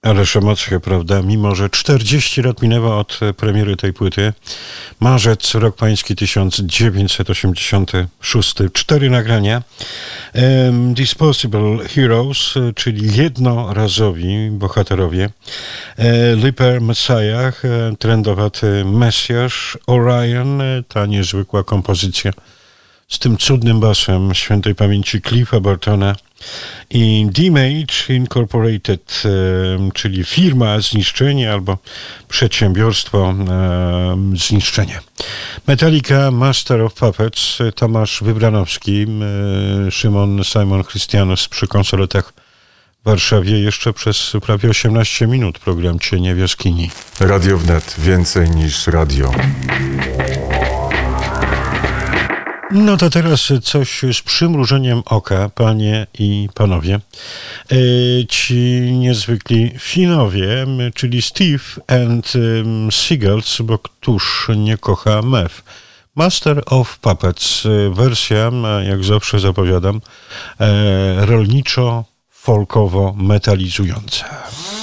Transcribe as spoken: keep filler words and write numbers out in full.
Ależ emocje, prawda? Mimo że czterdzieści lat minęło od premiery tej płyty. Marzec, rok pański tysiąc dziewięćset osiemdziesiąty szósty. Cztery nagrania. Um, Disposable Heroes, czyli jednorazowi bohaterowie. E, Liper Messiah, trendowaty Mesjasz. Orion, ta niezwykła kompozycja z tym cudnym basem świętej pamięci Cliffa Bartona. I D-Mage Incorporated, e, czyli firma zniszczenie albo przedsiębiorstwo e, zniszczenie. Metallica, Master of Puppets, Tomasz Wybranowski, e, Szymon Simon Christianus przy konsoletach w Warszawie jeszcze przez prawie osiemnaście minut program Cienie w jaskini. Radio Wnet, więcej niż radio. No to teraz coś z przymrużeniem oka, panie i panowie. E, ci niezwykli Finowie, czyli Steve and um, Seagulls, bo któż nie kocha Mew. Master of Puppets, wersja, jak zawsze zapowiadam, e, rolniczo-folkowo-metalizująca.